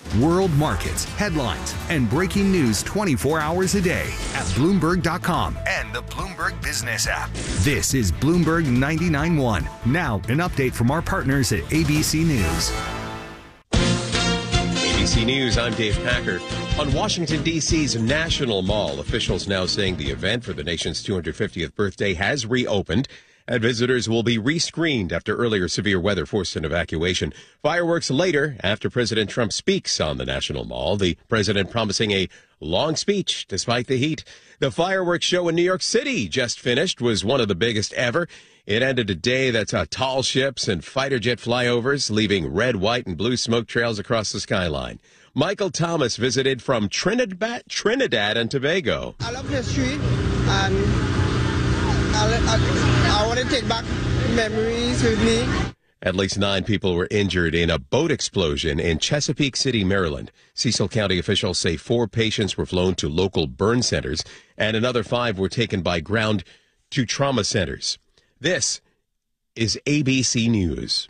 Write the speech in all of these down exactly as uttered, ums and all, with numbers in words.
World markets, headlines, and breaking news twenty-four hours a day at Bloomberg dot com and the Bloomberg Business app. This is Bloomberg ninety-nine point one. Now, an update from our partners at A B C News. A B C News, I'm Dave Packer. On Washington, D C's National Mall, officials now saying the event for the nation's two hundred fiftieth birthday has reopened, and visitors will be rescreened after earlier severe weather forced an evacuation. Fireworks later after President Trump speaks on the National Mall, the president promising a long speech despite the heat. The fireworks show in New York City just finished was one of the biggest ever. It ended a day that saw tall ships and fighter jet flyovers, leaving red, white, and blue smoke trails across the skyline. Michael Thomas visited from Trinidad, Trinidad and Tobago. I love history, and I, I, I want to take back memories with me. At least nine people were injured in a boat explosion in Chesapeake City, Maryland. Cecil County officials say four patients were flown to local burn centers, and another five were taken by ground to trauma centers. This is A B C News.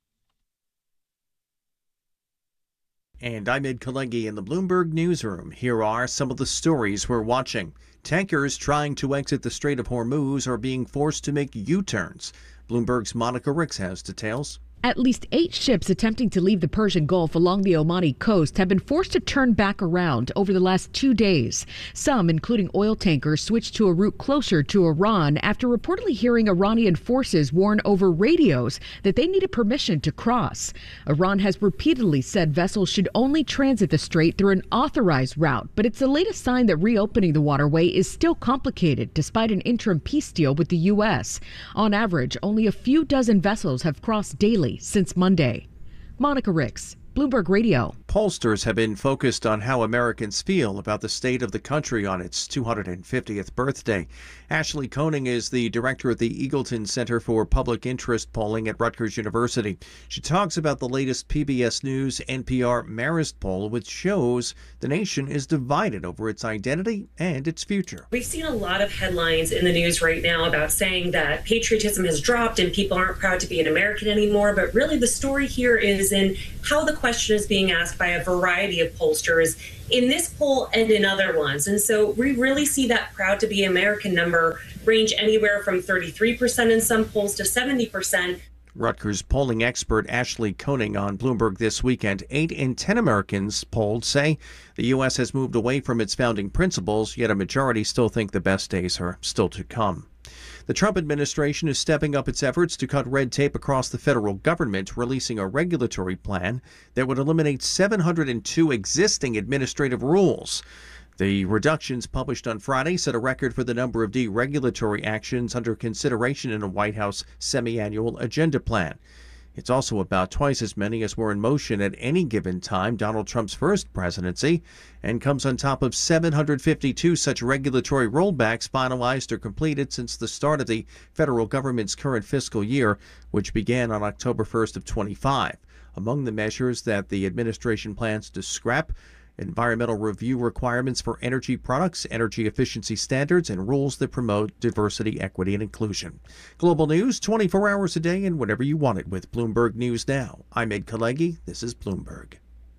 And I'm Ed Kalegi in the Bloomberg Newsroom. Here are some of the stories we're watching. Tankers trying to exit the Strait of Hormuz are being forced to make U-turns. Bloomberg's Monica Ricks has details. At least eight ships attempting to leave the Persian Gulf along the Omani coast have been forced to turn back around over the last two days. Some, including oil tankers, switched to a route closer to Iran after reportedly hearing Iranian forces warn over radios that they needed permission to cross. Iran has repeatedly said vessels should only transit the strait through an authorized route, but it's the latest sign that reopening the waterway is still complicated despite an interim peace deal with the U S. On average, only a few dozen vessels have crossed daily since Monday. Monica Ricks, Bloomberg Radio. Pollsters have been focused on how Americans feel about the state of the country on its two hundred fiftieth birthday. Ashley Koenig is the director at the Eagleton Center for Public Interest Polling at Rutgers University. She talks about the latest P B S News N P R Marist poll, which shows the nation is divided over its identity and its future. We've seen a lot of headlines in the news right now about saying that patriotism has dropped and people aren't proud to be an American anymore. But really the story here is in how the question is being asked by a variety of pollsters in this poll and in other ones. And so we really see that proud to be American number range anywhere from thirty-three percent in some polls to seventy percent. Rutgers polling expert Ashley Koenig on Bloomberg this weekend. Eight in ten Americans polled say the U S has moved away from its founding principles, yet a majority still think the best days are still to come. The Trump administration is stepping up its efforts to cut red tape across the federal government, releasing a regulatory plan that would eliminate seven hundred two existing administrative rules. The reductions published on Friday set a record for the number of deregulatory actions under consideration in a White House semi-annual agenda plan. It's also about twice as many as were in motion at any given time Donald Trump's first presidency, and comes on top of seven hundred fifty-two such regulatory rollbacks finalized or completed since the start of the federal government's current fiscal year, which began on October first of twenty-five. Among the measures that the administration plans to scrap: environmental review requirements for energy products, energy efficiency standards, and rules that promote diversity, equity, and inclusion. Global news twenty-four hours a day and whenever you want it with Bloomberg News Now. I'm Ed Kalegi. This is Bloomberg.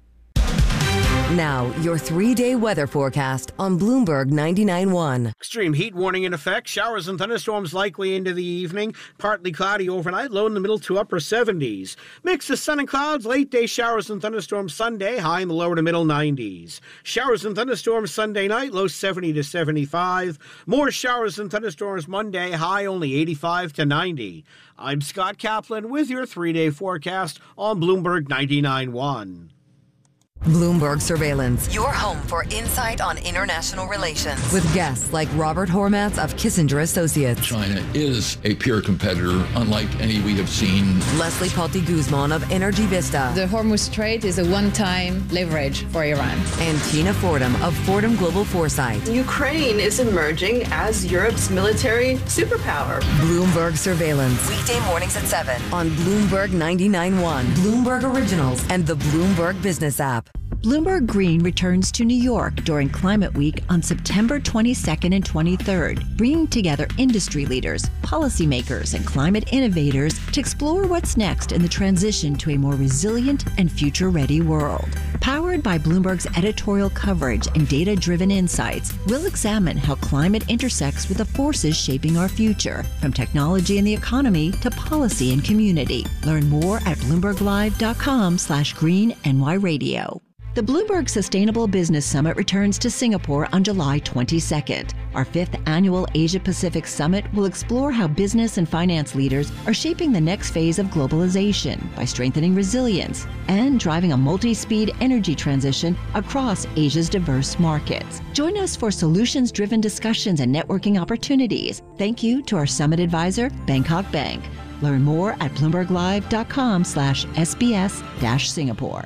Now, your three-day weather forecast on Bloomberg ninety-nine point one. Extreme heat warning in effect. Showers and thunderstorms likely into the evening. Partly cloudy overnight. Low in the middle to upper seventies. Mix of sun and clouds. Late-day showers and thunderstorms Sunday. High in the lower to middle nineties. Showers and thunderstorms Sunday night. Low seventy to seventy-five. More showers and thunderstorms Monday. High only eighty-five to ninety. I'm Scott Kaplan with your three-day forecast on Bloomberg ninety-nine point one. Bloomberg Surveillance, your home for insight on international relations. With guests like Robert Hormats of Kissinger Associates. China is a peer competitor, unlike any we have seen. Leslie Palti Guzman of Energy Vista. The Hormuz Strait is a one-time leverage for Iran. And Tina Fordham of Fordham Global Foresight. Ukraine is emerging as Europe's military superpower. Bloomberg Surveillance. Weekday mornings at seven on Bloomberg ninety-nine point one, Bloomberg Originals, and the Bloomberg Business app. Bloomberg Green returns to New York during Climate Week on September twenty-second and twenty-third, bringing together industry leaders, policymakers, and climate innovators to explore what's next in the transition to a more resilient and future-ready world. Powered by Bloomberg's editorial coverage and data-driven insights, we'll examine how climate intersects with the forces shaping our future, from technology and the economy to policy and community. Learn more at bloomberglive.com slash green NY radio. The Bloomberg Sustainable Business Summit returns to Singapore on July twenty-second. Our fifth annual Asia-Pacific Summit will explore how business and finance leaders are shaping the next phase of globalization by strengthening resilience and driving a multi-speed energy transition across Asia's diverse markets. Join us for solutions-driven discussions and networking opportunities. Thank you to our summit advisor, Bangkok Bank. Learn more at bloomberglive.com slash SBS dash Singapore.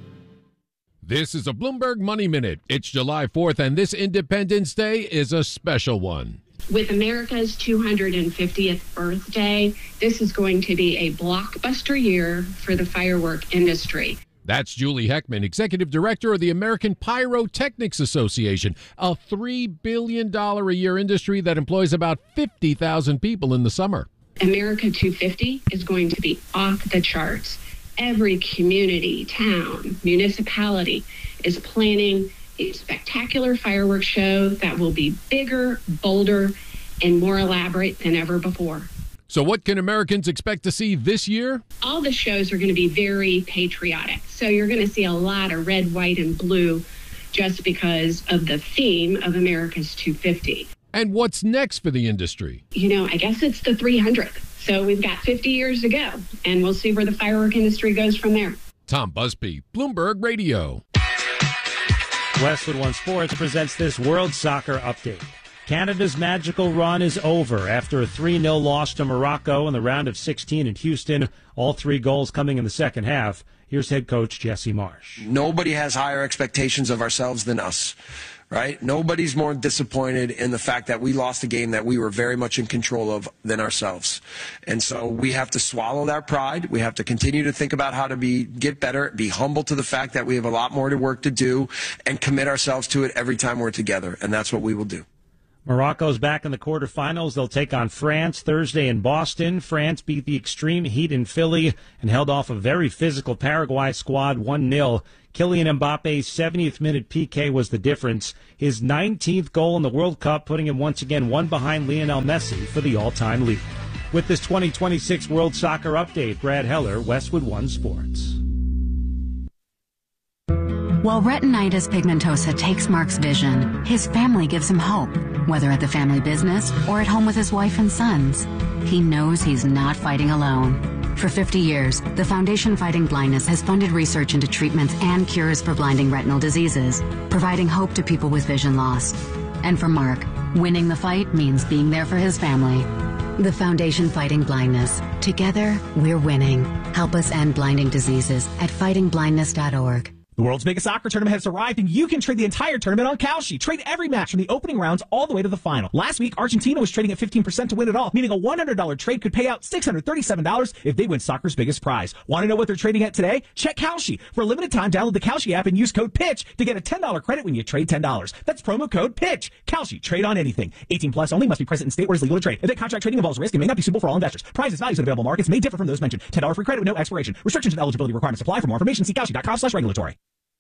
This is a Bloomberg Money Minute. It's July fourth, and this Independence Day is a special one. With America's two hundred fiftieth birthday, this is going to be a blockbuster year for the firework industry. That's Julie Heckman, Executive Director of the American Pyrotechnics Association, a three billion dollars a year industry that employs about fifty thousand people in the summer. America two fifty is going to be off the charts. Every community, town, municipality is planning a spectacular fireworks show that will be bigger, bolder, and more elaborate than ever before. So what can Americans expect to see this year? All the shows are going to be very patriotic. So you're going to see a lot of red, white, and blue just because of the theme of America's two fifty. And what's next for the industry? You know, I guess it's the three hundredth. So we've got fifty years to go, and we'll see where the firework industry goes from there. Tom Busby, Bloomberg Radio. Westwood One Sports presents this World Soccer Update. Canada's magical run is over after a three nil loss to Morocco in the round of sixteen in Houston, all three goals coming in the second half. Here's head coach Jesse Marsch. Nobody has higher expectations of ourselves than us. Right? Nobody's more disappointed in the fact that we lost a game that we were very much in control of than ourselves. And so we have to swallow that pride. We have to continue to think about how to be get better, be humble to the fact that we have a lot more to work to do, and commit ourselves to it every time we're together. And that's what we will do. Morocco's back in the quarterfinals. They'll take on France Thursday in Boston. France beat the Extreme Heat in Philly and held off a very physical Paraguay squad one nil. Kylian Mbappe's seventieth minute P K was the difference. His nineteenth goal in the World Cup, putting him once again one behind Lionel Messi for the all-time lead. With this twenty twenty-six World Soccer Update, Brad Heller, Westwood One Sports. While retinitis pigmentosa takes Mark's vision, his family gives him hope, whether at the family business or at home with his wife and sons. He knows he's not fighting alone. For fifty years, the Foundation Fighting Blindness has funded research into treatments and cures for blinding retinal diseases, providing hope to people with vision loss. And for Mark, winning the fight means being there for his family. The Foundation Fighting Blindness. Together, we're winning. Help us end blinding diseases at fighting blindness dot org. The world's biggest soccer tournament has arrived, and you can trade the entire tournament on Kalshi. Trade every match from the opening rounds all the way to the final. Last week, Argentina was trading at fifteen percent to win it all, meaning a one hundred dollars trade could pay out six hundred thirty-seven dollars if they win soccer's biggest prize. Want to know what they're trading at today? Check Kalshi. For a limited time, download the Kalshi app and use code PITCH to get a ten dollars credit when you trade ten dollars. That's promo code PITCH. Kalshi. Trade on anything. eighteen plus only. Must be present in state where it's legal to trade. If that contract trading involves risk, it may not be suitable for all investors. Prizes, values, and available markets may differ from those mentioned. ten dollars free credit with no expiration. Restrictions and eligibility requirements apply. For more information, see kalshi dot com slash regulatory.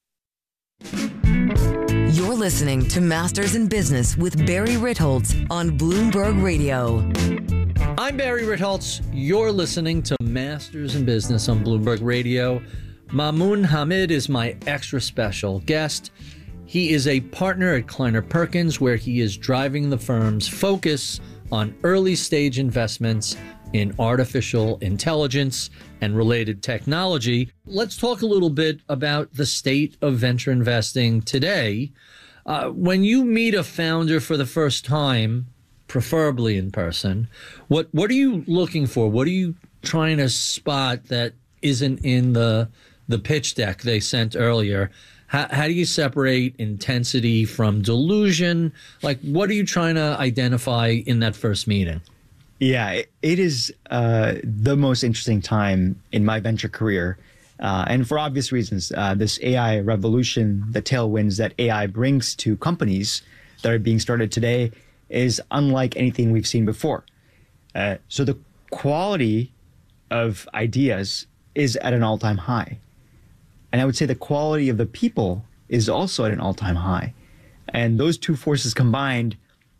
You're listening to Masters in Business with Barry Ritholtz on Bloomberg Radio. I'm Barry Ritholtz. You're listening to Masters in Business on Bloomberg Radio. Mamoun Hamid is my extra special guest. He is a partner at Kleiner Perkins, where he is driving the firm's focus on early stage investments in artificial intelligence and related technology. Let's talk a little bit about the state of venture investing today. Uh, when you meet a founder for the first time, preferably in person, what what are you looking for? What are you trying to spot that isn't in the the pitch deck they sent earlier? How, how do you separate intensity from delusion? Like, what are you trying to identify in that first meeting? Yeah, it, it is uh, the most interesting time in my venture career. Uh, and for obvious reasons, uh, this A I revolution, the tailwinds that A I brings to companies that are being started today is unlike anything we've seen before. Uh, so the quality of ideas is at an all-time high. and I would say the quality of the people is also at an all-time high. And those two forces combined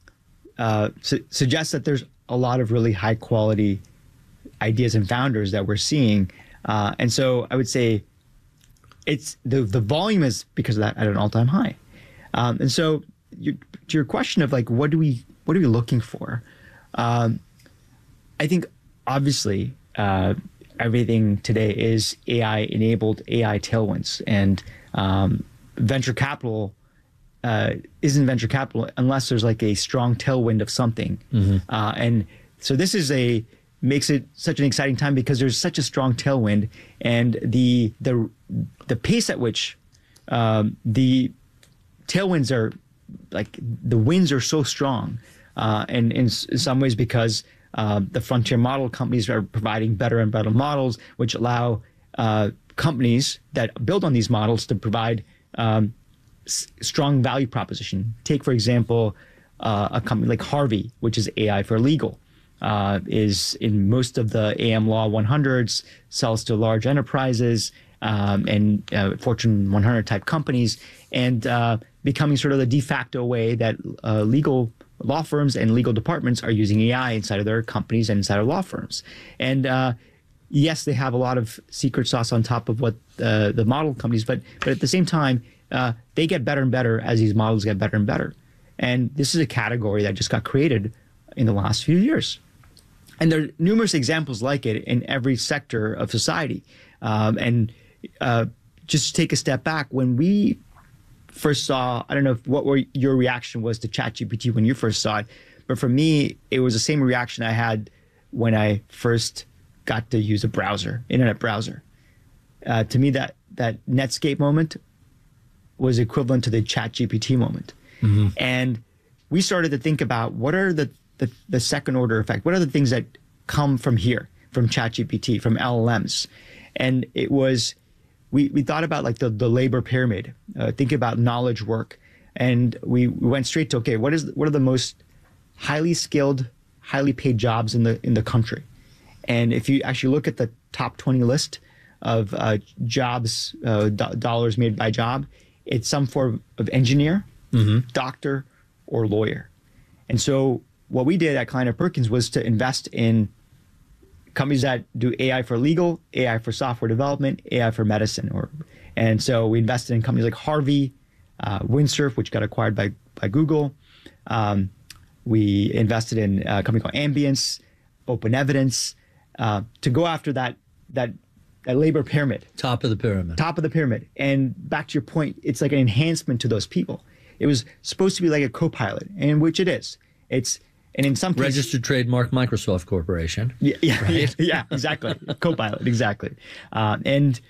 uh, su- suggest that there's a lot of really high-quality ideas and founders that we're seeing. Uh, and so I would say it's the the volume is because of that at an all-time high. Um, and so you, to your question of like, what do we what are we looking for? Um, I think obviously uh, everything today is A I enabled, A I tailwinds, and um, venture capital uh, isn't venture capital unless there's like a strong tailwind of something. Mm-hmm. Uh, and so this is a makes it such an exciting time because there's such a strong tailwind, and the the the pace at which um, the tailwinds are like the winds are so strong, uh, and in, in some ways because uh, the frontier model companies are providing better and better models, which allow uh, companies that build on these models to provide um, s- strong value proposition. Take for example uh, a company like Harvey, which is A I for legal. Uh, is in most of the A M Law one hundreds, sells to large enterprises um, and uh, Fortune one hundred type companies, and uh, becoming sort of the de facto way that uh, legal law firms and legal departments are using A I inside of their companies and inside of law firms. And uh, yes, they have a lot of secret sauce on top of what uh, the model companies, but but at the same time, uh, they get better and better as these models get better and better. And this is a category that just got created in the last few years. And there are numerous examples like it in every sector of society. Um, and uh, just take a step back. When we first saw, I don't know if, what were your reaction was to ChatGPT when you first saw it, but for me, it was the same reaction I had when I first got to use a browser, internet browser. Uh, to me, that that Netscape moment was equivalent to the ChatGPT moment. Mm-hmm. And we started to think about what are the The, the second order effect. What are the things that come from here, from ChatGPT, from L L Ms? And it was, we, we thought about like the, the labor pyramid, uh, think about knowledge work. And we, we went straight to, okay, what is what are the most highly skilled, highly paid jobs in the in the country? And if you actually look at the top twenty list of uh, jobs, uh, do- dollars made by job, it's some form of engineer, mm-hmm. doctor, or lawyer. And so what we did at Kleiner Perkins was to invest in companies that do A I for legal, A I for software development, A I for medicine. Or, and so we invested in companies like Harvey, uh, Windsurf, which got acquired by, by Google. Um, we invested in a company called Ambience, Open Evidence, uh, to go after that, that, that labor pyramid. Top of the pyramid. Top of the pyramid. And back to your point, it's like an enhancement to those people. It was supposed to be like a co-pilot, and which it is. It's And in some cases, registered trademark Microsoft Corporation. Yeah, yeah, right? yeah, exactly. Copilot, exactly. Uh, and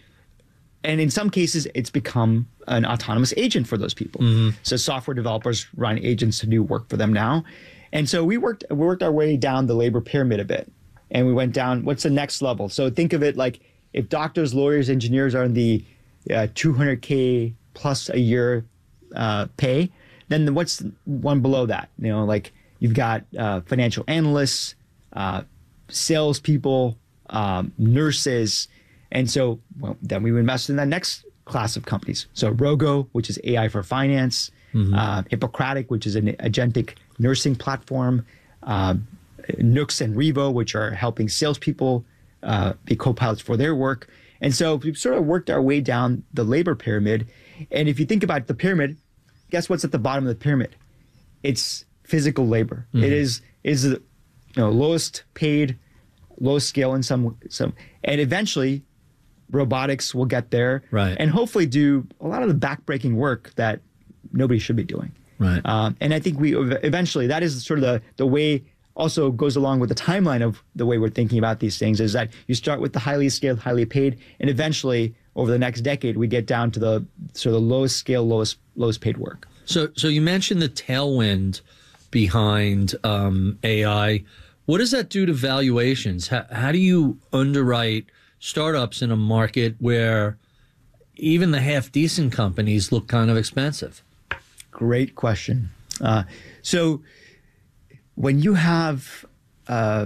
and in some cases, it's become an autonomous agent for those people. Mm-hmm. So software developers run agents to do work for them now. And so we worked we worked our way down the labor pyramid a bit, and we went down. What's the next level? So think of it like if doctors, lawyers, engineers are in the uh, two hundred K plus a year uh, pay, then what's one below that? You know, like. You've got uh, financial analysts, uh, salespeople, um, nurses. And so well, then we invested in that next class of companies. So Rogo, which is A I for finance, mm-hmm. uh, Hippocratic, which is an agentic nursing platform, uh, Nooks and Revo, which are helping salespeople uh, be co-pilots for their work. And so we've sort of worked our way down the labor pyramid. And if you think about the pyramid, guess what's at the bottom of the pyramid? It's physical labor. Mm-hmm. It is is the you know, lowest paid, lowest scale in some some, and eventually, robotics will get there, right? And hopefully do a lot of the backbreaking work that nobody should be doing, right? Um, and I think we eventually that is sort of the the way. Also goes along with the timeline of the way we're thinking about these things is that you start with the highly scaled, highly paid, and eventually over the next decade we get down to the sort of the lowest scale, lowest lowest paid work. So, so you mentioned the tailwind behind um, A I. What does that do to valuations? How, how do you underwrite startups in a market where even the half-decent companies look kind of expensive? Great question. Uh, so when you have uh,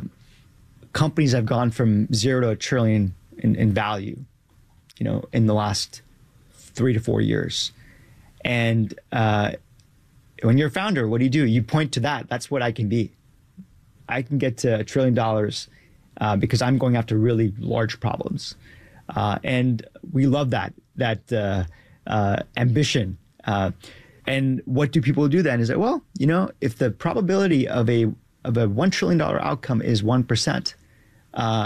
companies that have gone from zero to a trillion in, in value, you know, in the last three to four years. And uh, when you're a founder, what do you do? You point to that. That's what I can be. I can get to a trillion dollars uh, because I'm going after really large problems. Uh, and we love that, that uh, uh, ambition. Uh, and what do people do then? Is that, well, you know, if the probability of a of a one trillion dollars outcome is one percent, uh,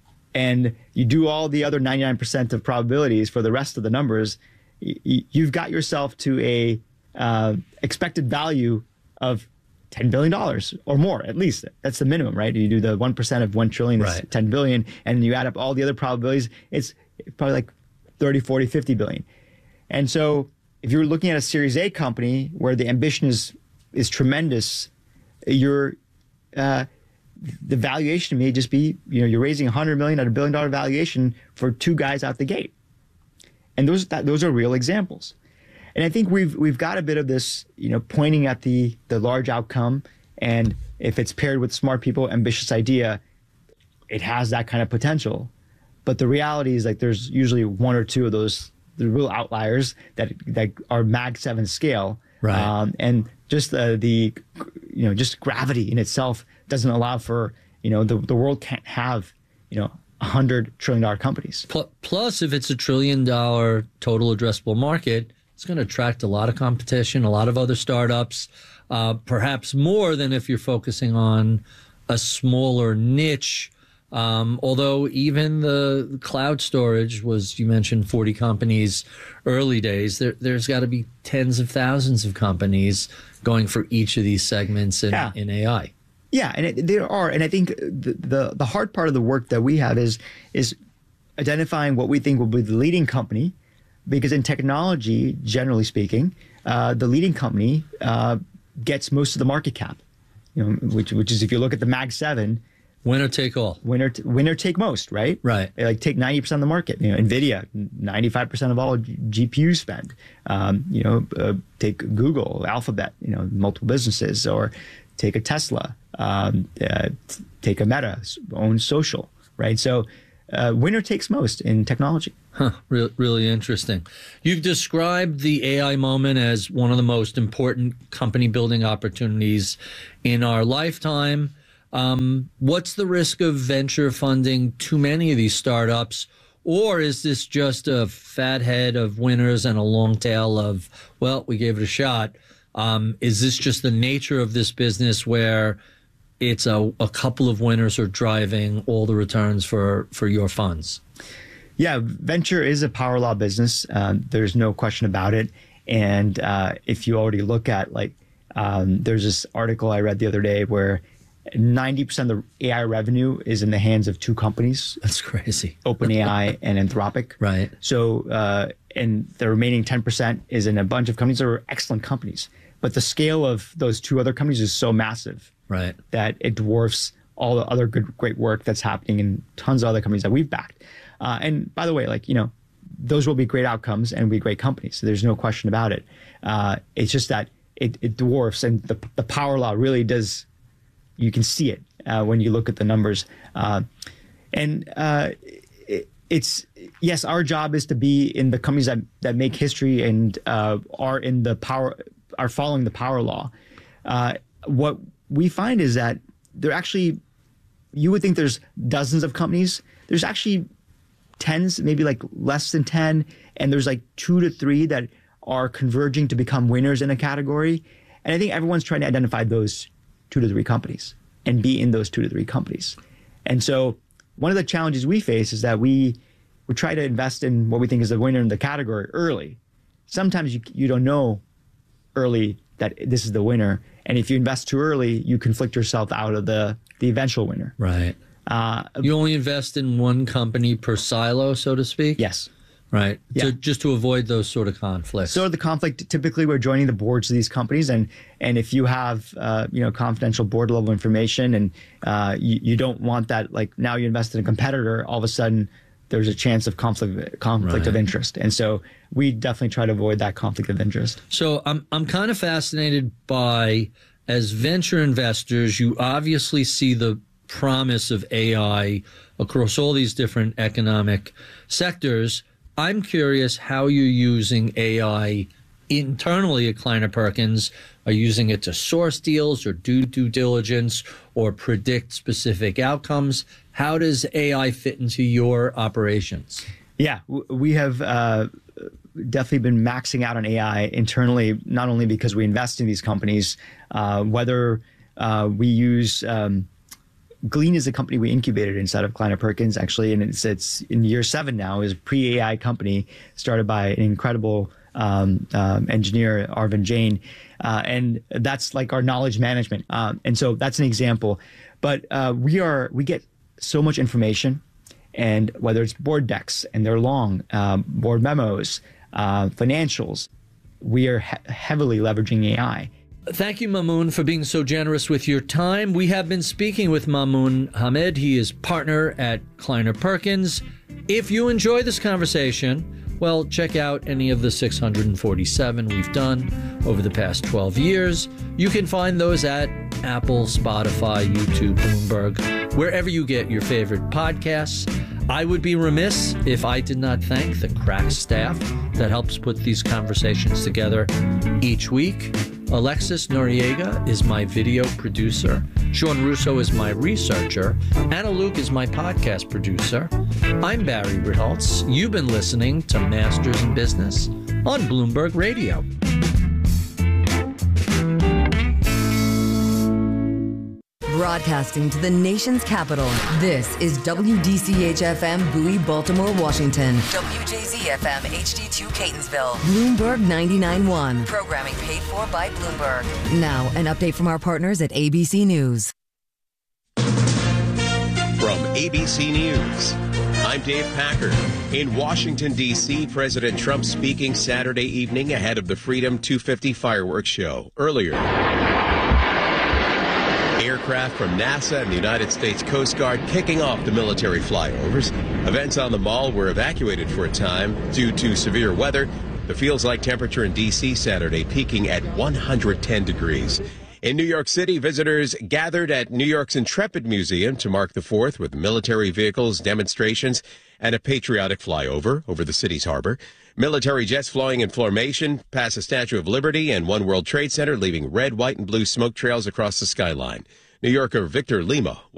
and you do all the other ninety-nine percent of probabilities for the rest of the numbers, y- you've got yourself to a uh, expected value of ten billion dollars or more, at least. That's the minimum, right? You do the one percent of one trillion, that's right. ten billion, and you add up all the other probabilities, it's probably like thirty, forty, fifty billion. And so if you're looking at a Series A company where the ambition is is tremendous, you're uh, the valuation may just be, you know, you're raising one hundred million at a billion dollar valuation for two guys out the gate. And those that, those are real examples. And I think we've we've got a bit of this, you know, pointing at the the large outcome, and if it's paired with smart people, ambitious idea, it has that kind of potential. But the reality is, like, there's usually one or two of those the real outliers that that are Mag seven scale, right? Um, and just the the you know just gravity in itself doesn't allow for, you know, the the world can't have, you know, a hundred trillion dollar companies. Plus, if it's a trillion dollar total addressable market, it's going to attract a lot of competition, a lot of other startups, uh, perhaps more than if you're focusing on a smaller niche. Um, although even the cloud storage was, you mentioned forty companies early days, there, there's got to be tens of thousands of companies going for each of these segments in, yeah. in A I. Yeah, and it, there are. And I think the, the, the hard part of the work that we have is is identifying what we think will be the leading company. Because in technology, generally speaking, uh, the leading company uh, gets most of the market cap, you know, which which is, if you look at the Mag seven, winner take all, winner t- winner take most, right? Right. They like take ninety percent of the market. You know, Nvidia, ninety-five percent of all G- GPU spend. Um, you know, uh, take Google, Alphabet, you know, multiple businesses, or take a Tesla, um, uh, t- take a Meta, own social, right? So uh, winner takes most in technology. Huh, re- really interesting. You've described the A I moment as one of the most important company building opportunities in our lifetime. Um, what's the risk of venture funding too many of these startups? Or is this just a fat head of winners and a long tail of, well, we gave it a shot? Um, is this just the nature of this business where it's a, a couple of winners are driving all the returns for, for your funds? Yeah, venture is a power law business. Um, there's no question about it. And uh, if you already look at, like, um, there's this article I read the other day where ninety percent of the A I revenue is in the hands of two companies. That's crazy. OpenAI and Anthropic. Right. So, uh, and the remaining ten percent is in a bunch of companies that are excellent companies. But the scale of those two other companies is so massive, right, that it dwarfs all the other good, great work that's happening in tons of other companies that we've backed. Uh, and by the way, like, you know, those will be great outcomes and be great companies. So there's no question about it. Uh, it's just that it, it dwarfs, and the, the power law really does, you can see it uh, when you look at the numbers. Uh, and uh, it, it's, yes, our job is to be in the companies that, that make history and uh, are in the power, are following the power law. Uh, what we find is that there actually, you would think there's dozens of companies. There's actually tens, maybe like less than ten, and there's like two to three that are converging to become winners in a category. And I think everyone's trying to identify those two to three companies and be in those two to three companies. And so one of the challenges we face is that we we try to invest in what we think is a winner in the category early. Sometimes you you don't know early that this is the winner, and if you invest too early, you conflict yourself out of the the eventual winner. Right. Uh, you only invest in one company per silo, so to speak? Yes. Right. Yeah. To, just to avoid those sort of conflicts. So the conflict, typically we're joining the boards of these companies, and and if you have uh, you know confidential board level information, and uh, you, you don't want that, like now you invest in a competitor, all of a sudden there's a chance of conflict conflict right. of interest. And so we definitely try to avoid that conflict of interest. So I'm I'm kind of fascinated by, as venture investors, you obviously see the promise of A I across all these different economic sectors, I'm curious how you're using A I internally at Kleiner Perkins. Are you using it to source deals or do due diligence or predict specific outcomes? How does A I fit into your operations? Yeah, we have uh, definitely been maxing out on A I internally, not only because we invest in these companies, uh, whether uh, we use um, Glean is a company we incubated inside of Kleiner Perkins, actually, and it's, it's in year seven now, is a pre-A I company started by an incredible um, um, engineer, Arvind Jain, uh, and that's like our knowledge management. Um, and so that's an example. But uh, we are we get so much information, and whether it's board decks, and they're long, um, board memos, uh, financials, we are he- heavily leveraging A I. Thank you, Mamoun, for being so generous with your time. We have been speaking with Mamoun Hamed. He is partner at Kleiner Perkins. If you enjoy this conversation, well, check out any of the six hundred forty-seven we've done over the past twelve years. You can find those at Apple, Spotify, YouTube, Bloomberg, wherever you get your favorite podcasts. I would be remiss if I did not thank the crack staff that helps put these conversations together each week. Alexis Noriega is my video producer. Sean Russo is my researcher. Anna Luke is my podcast producer. I'm Barry Ritholtz. You've been listening to Masters in Business on Bloomberg Radio. Broadcasting to the nation's capital, this is W D C H F M Bowie, Baltimore, Washington. W J Z F M H D two Catonsville. Bloomberg ninety-nine point one. Programming paid for by Bloomberg. Now, an update from our partners at A B C News. From A B C News, I'm Dave Packer. In Washington, D C, President Trump speaking Saturday evening ahead of the Freedom two fifty fireworks show. Earlier, aircraft from NASA and the United States Coast Guard kicking off the military flyovers. Events on the mall were evacuated for a time due to severe weather. The feels-like temperature in D C Saturday peaking at one hundred ten degrees. In New York City, visitors gathered at New York's Intrepid Museum to mark the fourth with military vehicles, demonstrations, and a patriotic flyover over the city's harbor. Military jets flying in formation past the Statue of Liberty and One World Trade Center, leaving red, white, and blue smoke trails across the skyline. New Yorker Victor Lima